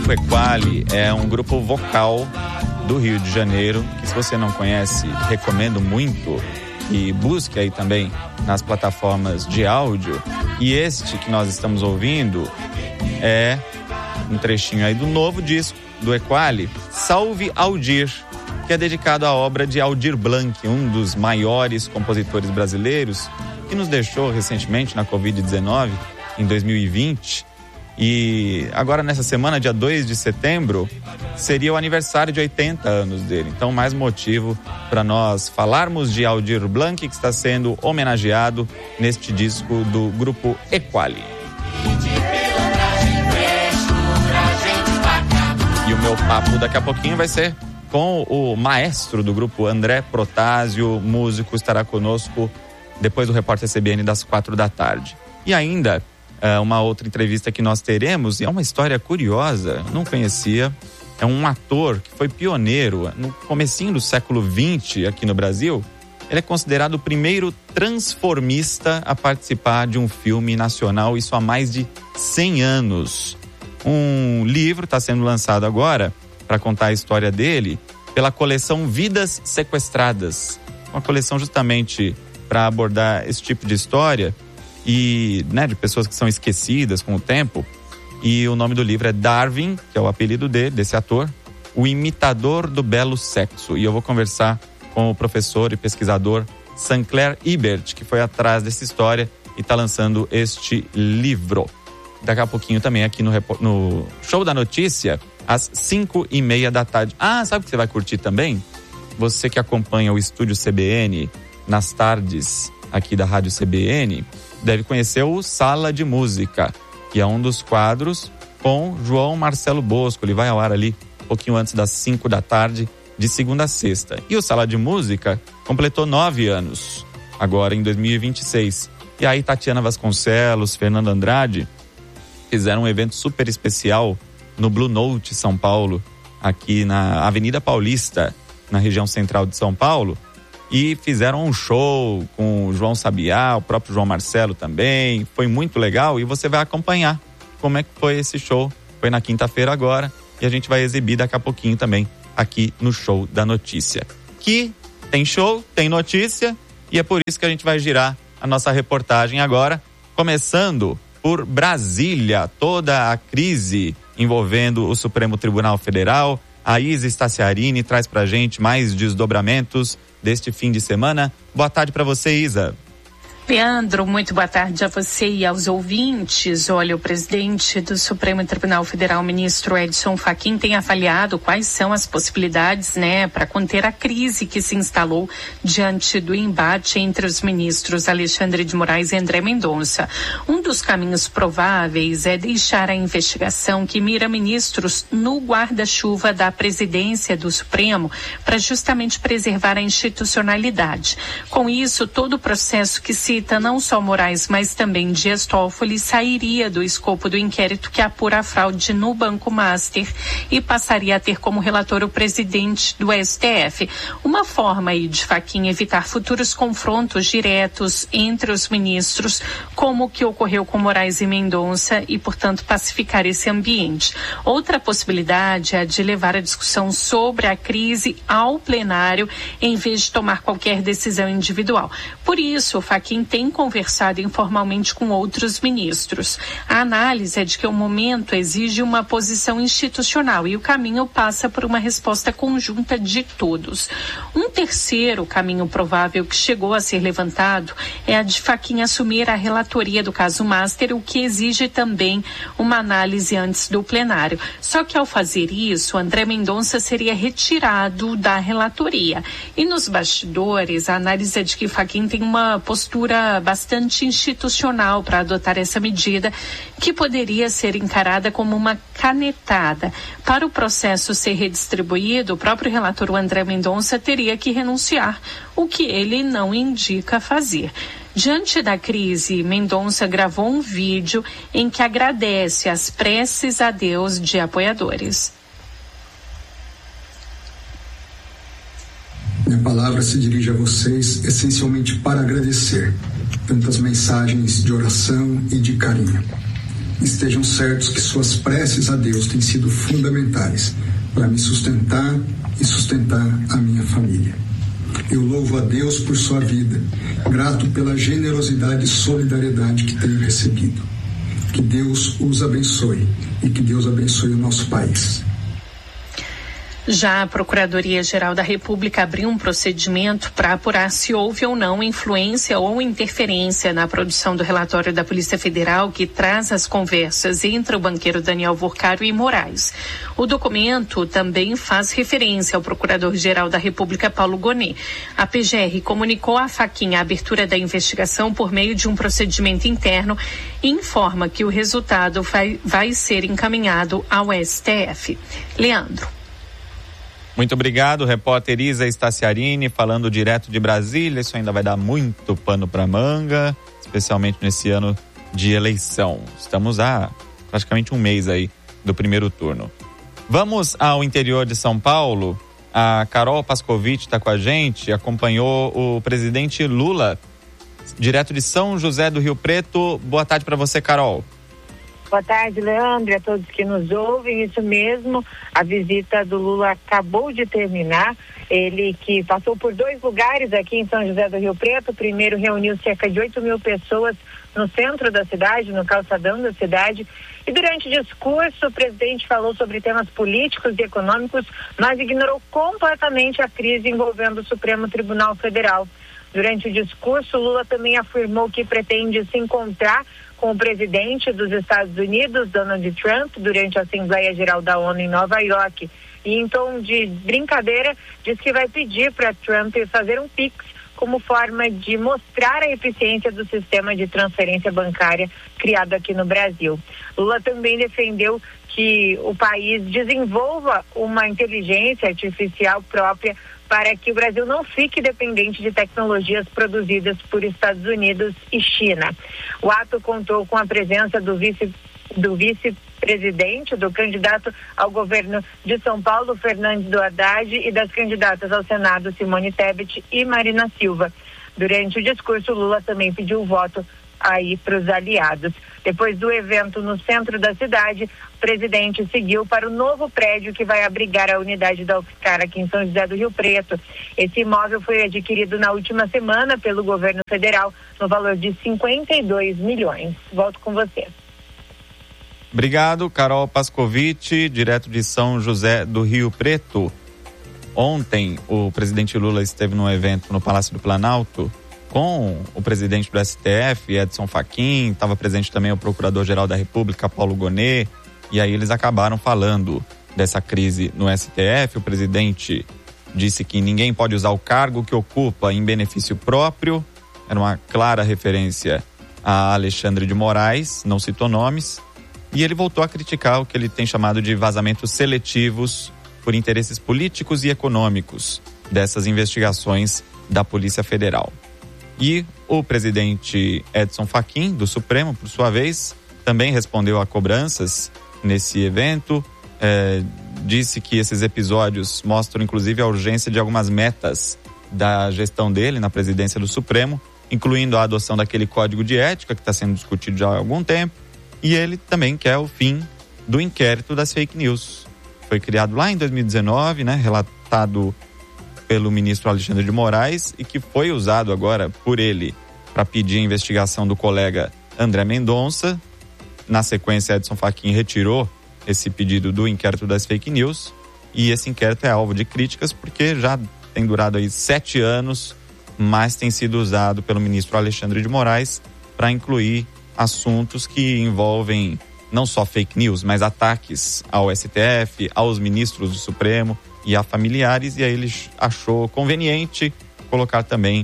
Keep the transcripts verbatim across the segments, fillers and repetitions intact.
Grupo Equali é um grupo vocal do Rio de Janeiro, que se você não conhece, recomendo muito e busque aí também nas plataformas de áudio. E este que nós estamos ouvindo é um trechinho aí do novo disco do Equali, Salve Aldir, que é dedicado à obra de Aldir Blanc, um dos maiores compositores brasileiros, que nos deixou recentemente na covid dezenove, em dois mil e vinte. E agora nessa semana, dia dois de setembro, seria o aniversário de oitenta anos dele. Então, mais motivo para nós falarmos de Aldir Blanc, que está sendo homenageado neste disco do Grupo Equali. E o meu papo daqui a pouquinho vai ser com o maestro do grupo, André Protásio, músico, estará conosco depois do Repórter C B N das quatro da tarde. E ainda uma outra entrevista que nós teremos, e é uma história curiosa, não conhecia, é um ator que foi pioneiro no comecinho do século vinte aqui no Brasil. Ele é considerado o primeiro transformista a participar de um filme nacional, isso há mais de cem anos. Um livro está sendo lançado agora para contar a história dele pela coleção Vidas Sequestradas, uma coleção justamente para abordar esse tipo de história e, né, de pessoas que são esquecidas com o tempo. E o nome do livro é Darwin, que é o apelido dele, desse ator, o imitador do belo sexo. E eu vou conversar com o professor e pesquisador Sancler Ibert, que foi atrás dessa história e está lançando este livro. Daqui a pouquinho também aqui no, no Show da Notícia, às cinco e meia da tarde. Ah, sabe o que você vai curtir também? Você que acompanha o Estúdio C B N nas tardes aqui da Rádio C B N, deve conhecer o Sala de Música, que é um dos quadros com João Marcelo Bosco. Ele vai ao ar ali um pouquinho antes das cinco da tarde, de segunda a sexta. E o Sala de Música completou nove anos, agora em dois mil e vinte e seis. E aí Tatiana Vasconcelos, Fernando Andrade fizeram um evento super especial no Blue Note São Paulo, aqui na Avenida Paulista, na região central de São Paulo. E fizeram um show com o João Sabiá, o próprio João Marcelo também. Foi muito legal e você vai acompanhar como é que foi esse show. Foi na quinta-feira agora e a gente vai exibir daqui a pouquinho também aqui no Show da Notícia. Que tem show, tem notícia e é por isso que a gente vai girar a nossa reportagem agora, começando por Brasília, toda a crise envolvendo o Supremo Tribunal Federal. A Isa Staciarini traz pra gente mais desdobramentos deste fim de semana. Boa tarde para você, Isa. Leandro, muito boa tarde a você e aos ouvintes. Olha, o presidente do Supremo Tribunal Federal, ministro Edson Fachin, tem avaliado quais são as possibilidades, né, para conter a crise que se instalou diante do embate entre os ministros Alexandre de Moraes e André Mendonça. Um dos caminhos prováveis é deixar a investigação que mira ministros no guarda-chuva da presidência do Supremo para justamente preservar a institucionalidade. Com isso, todo o processo que se cita não só Moraes, mas também Dias Toffoli, sairia do escopo do inquérito que apura a fraude no Banco Master e passaria a ter como relator o presidente do S T F. Uma forma aí de Fachin evitar futuros confrontos diretos entre os ministros, como o que ocorreu com Moraes e Mendonça, e, portanto, pacificar esse ambiente. Outra possibilidade é a de levar a discussão sobre a crise ao plenário, em vez de tomar qualquer decisão individual. Por isso, Fachin tem conversado informalmente com outros ministros. A análise é de que o momento exige uma posição institucional e o caminho passa por uma resposta conjunta de todos. Um terceiro caminho provável que chegou a ser levantado é a de Fachin assumir a relatoria do caso Master, o que exige também uma análise antes do plenário. Só que ao fazer isso, André Mendonça seria retirado da relatoria. E nos bastidores, a análise é de que Fachin tem uma postura bastante institucional para adotar essa medida, que poderia ser encarada como uma canetada. Para o processo ser redistribuído, o próprio relator o André Mendonça teria que renunciar, o que ele não indica fazer. Diante da crise, Mendonça gravou um vídeo em que agradece as preces a Deus de apoiadores. Minha palavra se dirige a vocês essencialmente para agradecer tantas mensagens de oração e de carinho. estejam certos que suas preces a Deus têm sido fundamentais para me sustentar e sustentar a minha família. Eu louvo a Deus por sua vida, grato pela generosidade e solidariedade que tenho recebido. Que Deus os abençoe e que Deus abençoe o nosso país. Já a Procuradoria-Geral da República abriu um procedimento para apurar se houve ou não influência ou interferência na produção do relatório da Polícia Federal que traz as conversas entre o banqueiro Daniel Vorcário e Moraes. O documento também faz referência ao Procurador-Geral da República, Paulo Gonet. A P G R comunicou à Fachin a abertura da investigação por meio de um procedimento interno e informa que o resultado vai, vai ser encaminhado ao S T F. Leandro. Muito obrigado, repórter Isa Staciarini, falando direto de Brasília. Isso ainda vai dar muito pano para manga, especialmente nesse ano de eleição. Estamos há praticamente um mês aí do primeiro turno. Vamos ao interior de São Paulo. A Carol Pascovitch está com a gente, acompanhou o presidente Lula, direto de São José do Rio Preto. Boa tarde para você, Carol. Boa tarde, Leandro, e a todos que nos ouvem. Isso mesmo, a visita do Lula acabou de terminar. Ele que passou por dois lugares aqui em São José do Rio Preto. Primeiro reuniu cerca de oito mil pessoas no centro da cidade, no calçadão da cidade. E durante o discurso, o presidente falou sobre temas políticos e econômicos, mas ignorou completamente a crise envolvendo o Supremo Tribunal Federal. Durante o discurso, Lula também afirmou que pretende se encontrar com o presidente dos Estados Unidos, Donald Trump, durante a Assembleia Geral da ONU em Nova York. E em tom de brincadeira, diz que vai pedir para Trump fazer um Pix como forma de mostrar a eficiência do sistema de transferência bancária criado aqui no Brasil. Lula também defendeu que o país desenvolva uma inteligência artificial própria para que o Brasil não fique dependente de tecnologias produzidas por Estados Unidos e China. O ato contou com a presença do vice, do vice-presidente, do candidato ao governo de São Paulo, Fernandes do Haddad, e das candidatas ao Senado, Simone Tebet e Marina Silva. Durante o discurso, Lula também pediu voto aí para os aliados. Depois do evento no centro da cidade, o presidente seguiu para o novo prédio que vai abrigar a unidade da UFSCar aqui em São José do Rio Preto. Esse imóvel foi adquirido na última semana pelo governo federal no valor de cinquenta e dois milhões. Volto com você. Obrigado, Carol Pascovitch, direto de São José do Rio Preto. Ontem, o presidente Lula esteve num evento no Palácio do Planalto com o presidente do S T F, Edson Fachin, estava presente também o Procurador-Geral da República, Paulo Gonet, e aí eles acabaram falando dessa crise no S T F. O presidente disse que ninguém pode usar o cargo que ocupa em benefício próprio, era uma clara referência a Alexandre de Moraes, não citou nomes, e ele voltou a criticar o que ele tem chamado de vazamentos seletivos por interesses políticos e econômicos dessas investigações da Polícia Federal. E o presidente Edson Fachin, do Supremo, por sua vez, também respondeu a cobranças nesse evento, eh, disse que esses episódios mostram inclusive a urgência de algumas metas da gestão dele na presidência do Supremo, incluindo a adoção daquele código de ética que está sendo discutido já há algum tempo, e ele também quer o fim do inquérito das fake news. Foi criado lá em dois mil e dezenove, né, relatado pelo ministro Alexandre de Moraes e que foi usado agora por ele para pedir a investigação do colega André Mendonça. Na sequência, Edson Fachin retirou esse pedido do inquérito das fake news e esse inquérito é alvo de críticas porque já tem durado aí sete anos, mas tem sido usado pelo ministro Alexandre de Moraes para incluir assuntos que envolvem não só fake news, mas ataques ao S T F, aos ministros do Supremo e a familiares, e aí ele achou conveniente colocar também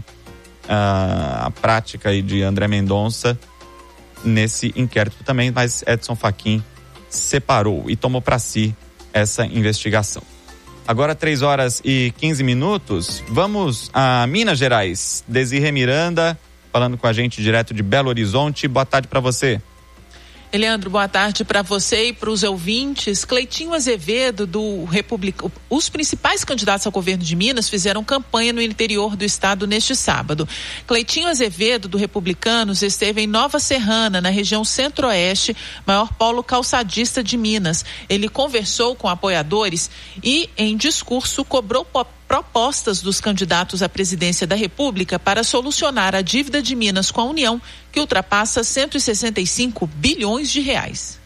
uh, a prática aí de André Mendonça nesse inquérito também, mas Edson Fachin separou e tomou para si essa investigação. Agora três horas e quinze minutos, vamos a Minas Gerais. Desirê Miranda falando com a gente direto de Belo Horizonte. Boa tarde para você. Leandro, boa tarde para você e para os ouvintes. Cleitinho Azevedo, do República... Os principais candidatos ao governo de Minas fizeram campanha no interior do estado neste sábado. Cleitinho Azevedo, do Republicanos, esteve em Nova Serrana, na região centro-oeste, maior polo calçadista de Minas. Ele conversou com apoiadores e, em discurso, cobrou propostas dos candidatos à presidência da República para solucionar a dívida de Minas com a União, que ultrapassa cento e sessenta e cinco bilhões de reais.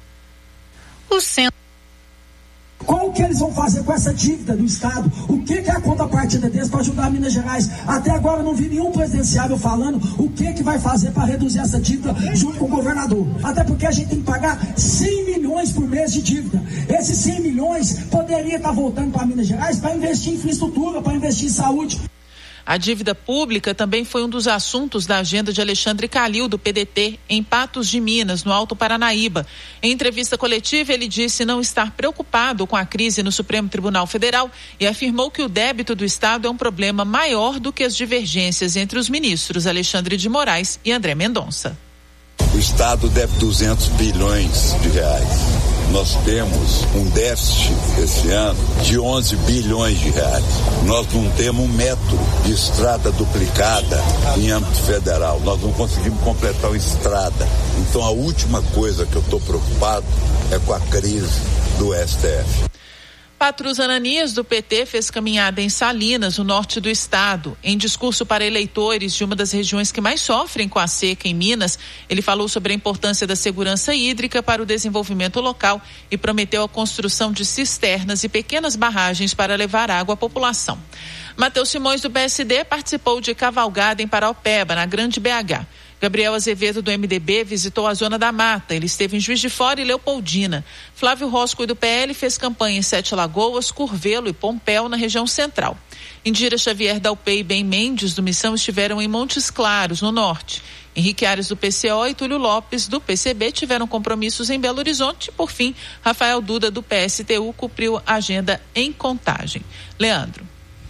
O centro... Qual que eles vão fazer com essa dívida do Estado? O que, que é a contrapartida deles para ajudar Minas Gerais? Até agora eu não vi nenhum presidenciável falando o que, que vai fazer para reduzir essa dívida junto com o governador. Até porque a gente tem que pagar cem milhões por mês de dívida. Esses cem milhões poderia estar voltando para Minas Gerais para investir em infraestrutura, para investir em saúde. A dívida pública também foi um dos assuntos da agenda de Alexandre Calil, do P D T, em Patos de Minas, no Alto Paranaíba. Em entrevista coletiva, ele disse não estar preocupado com a crise no Supremo Tribunal Federal e afirmou que o débito do Estado é um problema maior do que as divergências entre os ministros Alexandre de Moraes e André Mendonça. O Estado deve duzentos bilhões de reais. Nós temos um déficit esse ano de onze bilhões de reais. Nós não temos um metro de estrada duplicada em âmbito federal. Nós não conseguimos completar a estrada. Então a última coisa que eu estou preocupado é com a crise do S T F. Patrus Ananias, do P T, fez caminhada em Salinas, no norte do estado. Em discurso para eleitores de uma das regiões que mais sofrem com a seca em Minas, ele falou sobre a importância da segurança hídrica para o desenvolvimento local e prometeu a construção de cisternas e pequenas barragens para levar água à população. Matheus Simões, do P S D, participou de cavalgada em Paraupeba, na Grande B H. Gabriel Azevedo, do M D B, visitou a Zona da Mata. Ele esteve em Juiz de Fora e Leopoldina. Flávio Rosco, do P L, fez campanha em Sete Lagoas, Curvelo e Pompéu, na região central. Indira Xavier da U P e Ben Mendes, do Missão, estiveram em Montes Claros, no norte. Henrique Ares, do P C O, e Túlio Lopes, do P C B, tiveram compromissos em Belo Horizonte. Por fim, Rafael Duda, do P S T U, cumpriu a agenda em Contagem. Leandro.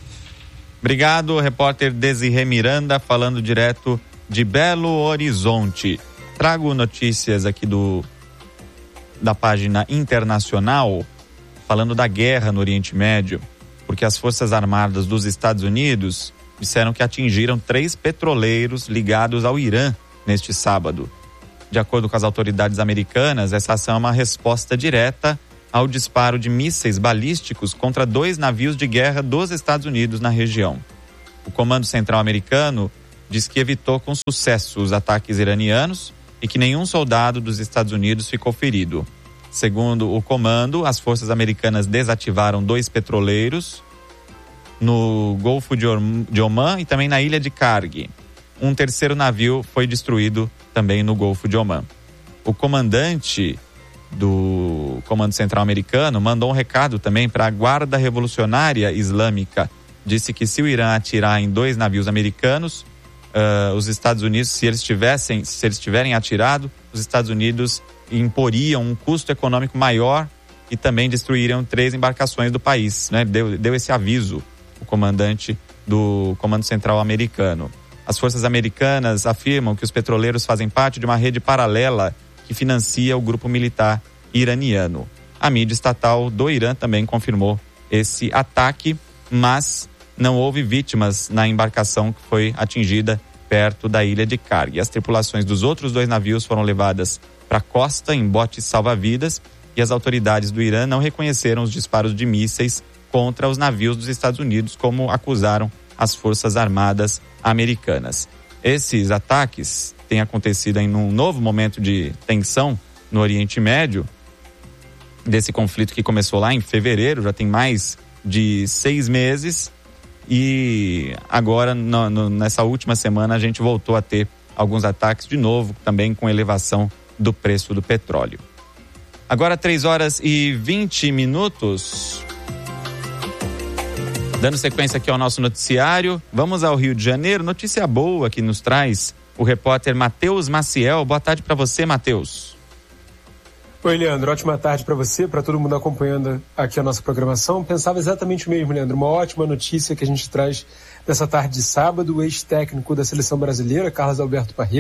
Obrigado, repórter Desirê Miranda, falando direto de Belo Horizonte. Trago notícias aqui do da página internacional, falando da guerra no Oriente Médio, porque as Forças Armadas dos Estados Unidos disseram que atingiram três petroleiros ligados ao Irã neste sábado. De acordo com as autoridades americanas, essa ação é uma resposta direta ao disparo de mísseis balísticos contra dois navios de guerra dos Estados Unidos na região. O Comando Central americano diz que evitou com sucesso os ataques iranianos e que nenhum soldado dos Estados Unidos ficou ferido. Segundo o comando, as forças americanas desativaram dois petroleiros no Golfo de Omã e também na ilha de Karg. Um terceiro navio foi destruído também no Golfo de Omã. O comandante do Comando Central americano mandou um recado também para a Guarda Revolucionária Islâmica. Disse que se o Irã atirar em dois navios americanos, Uh, os Estados Unidos, se eles tivessem, se eles tiverem atirado, os Estados Unidos imporiam um custo econômico maior e também destruiriam três embarcações do país, né? Deu, deu esse aviso o comandante do Comando Central americano. As forças americanas afirmam que os petroleiros fazem parte de uma rede paralela que financia o grupo militar iraniano. A mídia estatal do Irã também confirmou esse ataque, mas não houve vítimas na embarcação que foi atingida perto da ilha de Karg. As tripulações dos outros dois navios foram levadas para a costa em botes salva-vidas e as autoridades do Irã não reconheceram os disparos de mísseis contra os navios dos Estados Unidos, como acusaram as Forças Armadas americanas. Esses ataques têm acontecido em um novo momento de tensão no Oriente Médio, desse conflito que começou lá em fevereiro, já tem mais de seis meses. E agora, no, no, nessa última semana, a gente voltou a ter alguns ataques de novo, também com elevação do preço do petróleo. Agora, três horas e vinte minutos. Dando sequência aqui ao nosso noticiário, vamos ao Rio de Janeiro. Notícia boa que nos traz o repórter Matheus Maciel. Boa tarde para você, Matheus. Oi, Leandro, ótima tarde para você, para todo mundo acompanhando aqui a nossa programação. Pensava exatamente o mesmo, Leandro, uma ótima notícia que a gente traz nessa tarde de sábado. O ex-técnico da seleção brasileira, Carlos Alberto Parreira,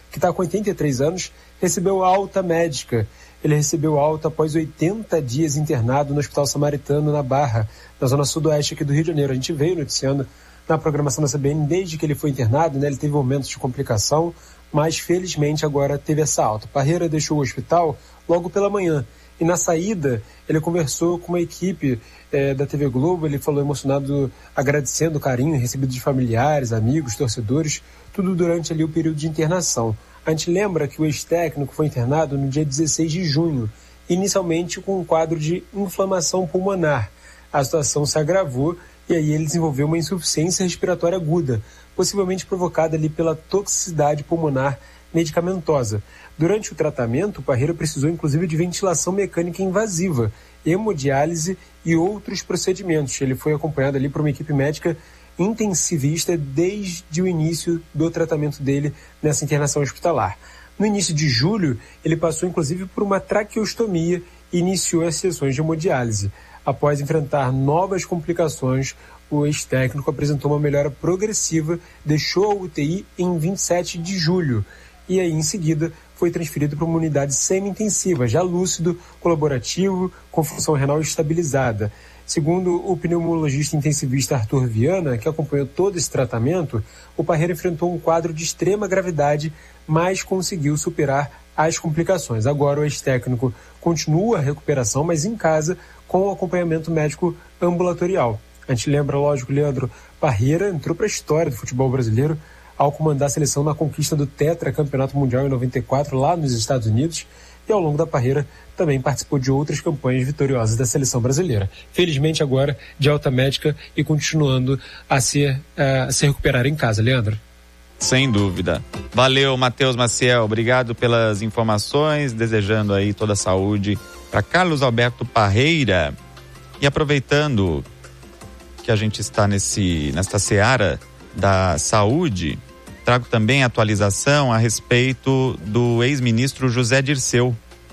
que está com oitenta e três anos, recebeu alta médica. Ele recebeu alta após oitenta dias internado no Hospital Samaritano, na Barra, na zona sudoeste aqui do Rio de Janeiro. A gente veio noticiando na programação da C B N desde que ele foi internado, né? Ele teve momentos de complicação, mas felizmente agora teve essa alta. Parreira deixou o hospital logo pela manhã e na saída ele conversou com uma equipe eh, da T V Globo. Ele falou emocionado, agradecendo o carinho recebido de familiares, amigos, torcedores, tudo durante ali o período de internação. A gente lembra que o ex-técnico foi internado no dia dezesseis de junho, inicialmente com um quadro de inflamação pulmonar. A situação se agravou e aí ele desenvolveu uma insuficiência respiratória aguda, possivelmente provocada ali pela toxicidade pulmonar medicamentosa. Durante o tratamento, o Parreira precisou inclusive de ventilação mecânica invasiva, hemodiálise e outros procedimentos. Ele foi acompanhado ali por uma equipe médica intensivista desde o início do tratamento dele nessa internação hospitalar. No início de julho, ele passou inclusive por uma traqueostomia e iniciou as sessões de hemodiálise. Após enfrentar novas complicações, o ex-técnico apresentou uma melhora progressiva, deixou a U T I em vinte e sete de julho e aí em seguida foi transferido para uma unidade semi-intensiva, já lúcido, colaborativo, com função renal estabilizada. Segundo o pneumologista intensivista Arthur Viana, que acompanhou todo esse tratamento, o Parreira enfrentou um quadro de extrema gravidade, mas conseguiu superar as complicações. Agora o ex-técnico continua a recuperação, mas em casa, com o acompanhamento médico ambulatorial. A gente lembra, lógico, Leandro, Parreira entrou para a história do futebol brasileiro ao comandar a seleção na conquista do tetracampeonato mundial em noventa e quatro, lá nos Estados Unidos, e ao longo da carreira também participou de outras campanhas vitoriosas da seleção brasileira. Felizmente agora de alta médica e continuando a se, uh, a se recuperar em casa. Leandro? Sem dúvida. Valeu, Matheus Maciel. Obrigado pelas informações, desejando aí toda a saúde para Carlos Alberto Parreira. E aproveitando que a gente está nesse, nesta seara da saúde, trago também atualização a respeito do ex-ministro José Dirceu.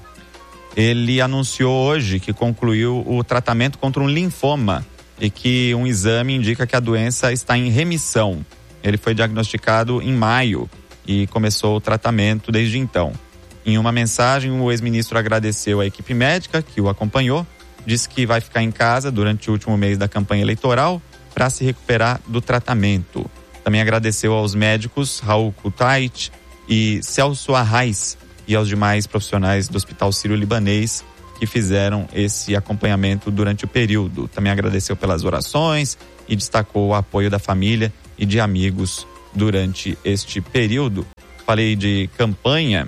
Ele anunciou hoje que concluiu o tratamento contra um linfoma e que um exame indica que a doença está em remissão. Ele foi diagnosticado em maio e começou o tratamento desde então. Em uma mensagem, o ex-ministro agradeceu a equipe médica que o acompanhou, disse que vai ficar em casa durante o último mês da campanha eleitoral para se recuperar do tratamento. Também agradeceu aos médicos Raul Kutait e Celso Arraiz e aos demais profissionais do Hospital Sírio-Libanês que fizeram esse acompanhamento durante o período. Também agradeceu pelas orações e destacou o apoio da família e de amigos durante este período. Falei de campanha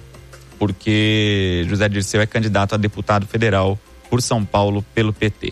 porque José Dirceu é candidato a deputado federal por São Paulo pelo P T.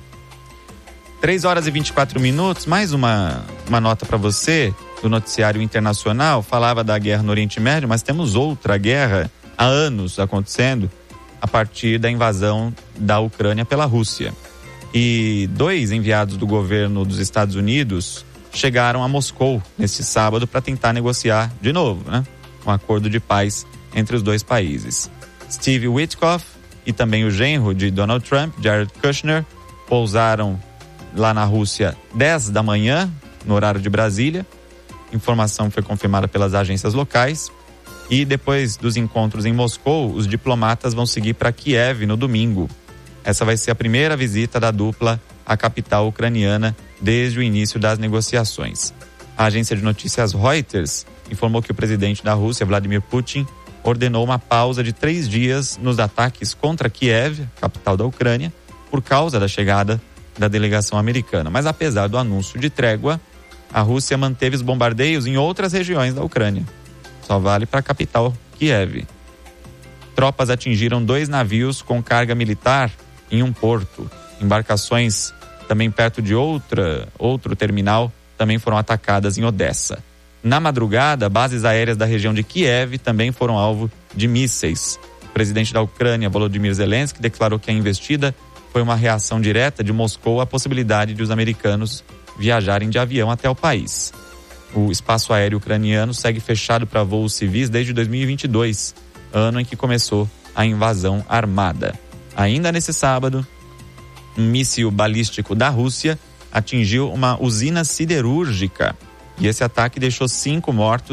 três horas e vinte e quatro minutos, mais uma, uma nota para você do noticiário internacional. Falava da guerra no Oriente Médio, mas temos outra guerra há anos acontecendo a partir da invasão da Ucrânia pela Rússia. E dois enviados do governo dos Estados Unidos chegaram a Moscou neste sábado para tentar negociar de novo, né, um acordo de paz entre os dois países. Steve Witkoff e também o genro de Donald Trump, Jared Kushner, pousaram lá na Rússia dez da manhã, no horário de Brasília. Informação foi confirmada pelas agências locais. E depois dos encontros em Moscou, os diplomatas vão seguir para Kiev no domingo. Essa vai ser a primeira visita da dupla à capital ucraniana desde o início das negociações. A agência de notícias Reuters informou que o presidente da Rússia, Vladimir Putin, ordenou uma pausa de três dias nos ataques contra Kiev, capital da Ucrânia, por causa da chegada da delegação americana. Mas apesar do anúncio de trégua, a Rússia manteve os bombardeios em outras regiões da Ucrânia. Só vale para a capital, Kiev. Tropas atingiram dois navios com carga militar em um porto. Embarcações também perto de outra, outro terminal também foram atacadas em Odessa. Na madrugada, bases aéreas da região de Kiev também foram alvo de mísseis. O presidente da Ucrânia, Volodymyr Zelensky, declarou que a investida foi uma reação direta de Moscou à possibilidade de os americanos viajarem de avião até o país. O espaço aéreo ucraniano segue fechado para voos civis desde dois mil e vinte e dois, ano em que começou a invasão armada. Ainda nesse sábado, um míssil balístico da Rússia atingiu uma usina siderúrgica e esse ataque deixou cinco mortos e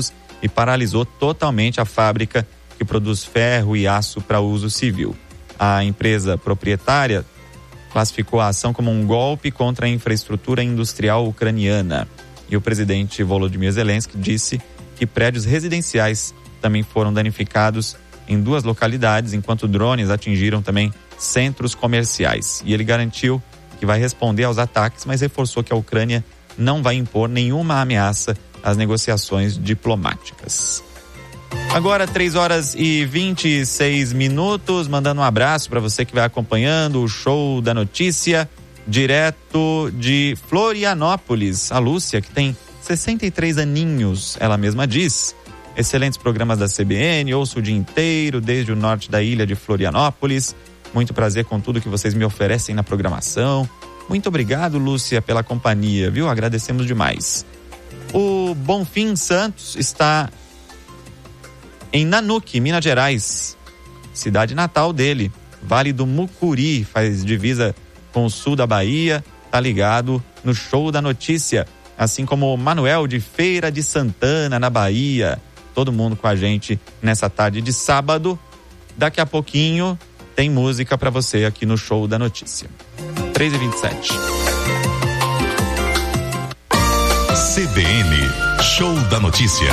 e paralisou totalmente a fábrica que produz ferro e aço para uso civil. A empresa proprietária classificou a ação como um golpe contra a infraestrutura industrial ucraniana. E o presidente Volodymyr Zelensky disse que prédios residenciais também foram danificados em duas localidades, enquanto drones atingiram também centros comerciais. E ele garantiu que vai responder aos ataques, mas reforçou que a Ucrânia não vai impor nenhuma ameaça às negociações diplomáticas. Agora, três horas e vinte e seis minutos, mandando um abraço para você que vai acompanhando o Show da Notícia, direto de Florianópolis. A Lúcia, que tem sessenta e três aninhos, ela mesma diz. Excelentes programas da C B N, ouço o dia inteiro, desde o norte da ilha de Florianópolis. Muito prazer com tudo que vocês me oferecem na programação. Muito obrigado, Lúcia, pela companhia, viu? Agradecemos demais. O Bonfim Santos está em Nanuque, Minas Gerais, cidade natal dele, Vale do Mucuri, faz divisa com o sul da Bahia, tá ligado no Show da Notícia, assim como o Manuel de Feira de Santana, na Bahia, todo mundo com a gente nessa tarde de sábado. Daqui a pouquinho tem música para você aqui no Show da Notícia. três e vinte e sete. C B N, Show da Notícia.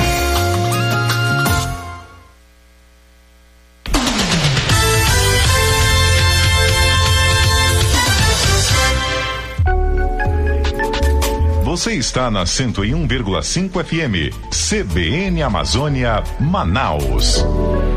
Você está na cento e um vírgula cinco F M, C B N Amazônia, Manaus.